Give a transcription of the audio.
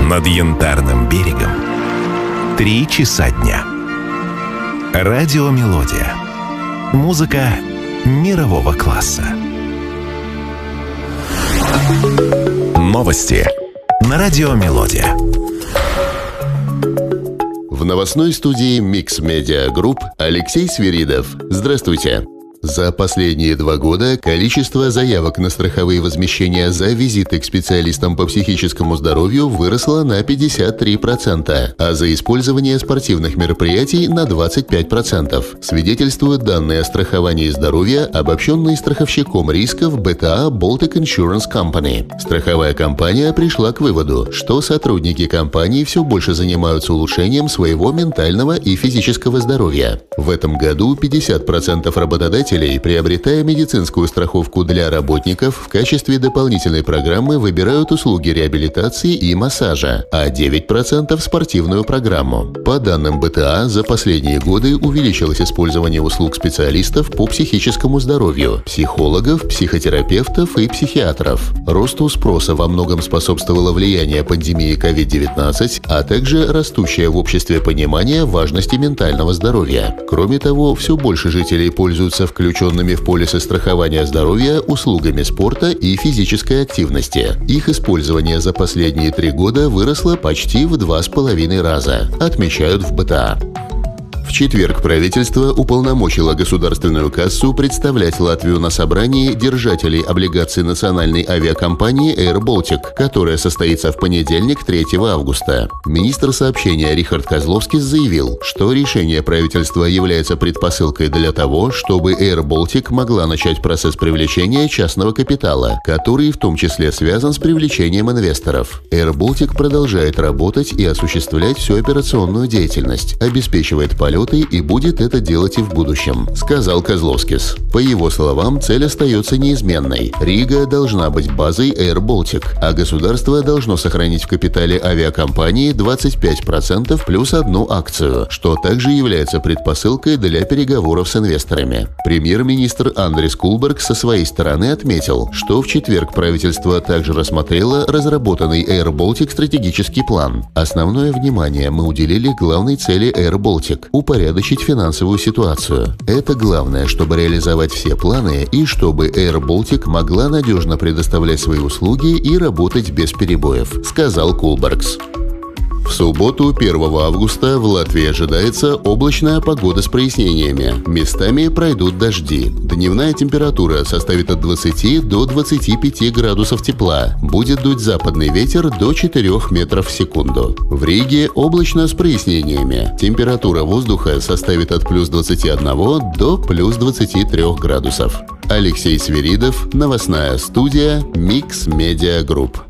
Над Янтарным берегом 3 часа дня. Радиомелодия. Музыка мирового класса. Новости на Радиомелодия. В новостной студии Mix Media Group Алексей Свиридов. Здравствуйте. За последние 2 года количество заявок на страховые возмещения за визиты к специалистам по психическому здоровью выросло на 53%, а за использование спортивных мероприятий на 25%. Свидетельствуют данные о страховании здоровья, обобщенные страховщиком рисков BTA Baltic Insurance Company. Страховая компания пришла к выводу, что сотрудники компании все больше занимаются улучшением своего ментального и физического здоровья. В этом году 50% работодателей, приобретая медицинскую страховку для работников, в качестве дополнительной программы выбирают услуги реабилитации и массажа, а 9% – спортивную программу. По данным БТА, за последние годы увеличилось использование услуг специалистов по психическому здоровью, психологов, психотерапевтов и психиатров. Росту спроса во многом способствовало влияние пандемии COVID-19, а также растущее в обществе понимание важности ментального здоровья. Кроме того, все больше жителей пользуются включенными в полисы страхования здоровья услугами спорта и физической активности. Их использование за последние 3 года выросло почти в 2,5 раза, отмечают в БТА. В четверг правительство уполномочило Государственную кассу представлять Латвию на собрании держателей облигаций национальной авиакомпании Air Baltic, которое состоится в понедельник, 3 августа. Министр сообщения Рихард Козловскис заявил, что решение правительства является предпосылкой для того, чтобы Air Baltic могла начать процесс привлечения частного капитала, который в том числе связан с привлечением инвесторов. Air Baltic продолжает работать и осуществлять всю операционную деятельность, обеспечивает полеты и будет это делать и в будущем, сказал Козловскис. По его словам, цель остается неизменной. Рига должна быть базой Air Baltic, а государство должно сохранить в капитале авиакомпании 25% плюс 1 акцию, что также является предпосылкой для переговоров с инвесторами. Премьер-министр Андрис Кулберг со своей стороны отметил, что в четверг правительство также рассмотрело разработанный Air Baltic стратегический план. Основное внимание мы уделили главной цели Air Baltic – упорядочить финансовую ситуацию. Это главное, чтобы реализовать все планы и чтобы Air Baltic могла надежно предоставлять свои услуги и работать без перебоев, сказал Кулбергс. В субботу, 1 августа, в Латвии ожидается облачная погода с прояснениями. Местами пройдут дожди. Дневная температура составит от 20 до 25 градусов тепла. Будет дуть западный ветер до 4 метров в секунду. В Риге облачно с прояснениями. Температура воздуха составит от плюс 21 до плюс 23 градусов. Алексей Свиридов, новостная студия Mix Media Group.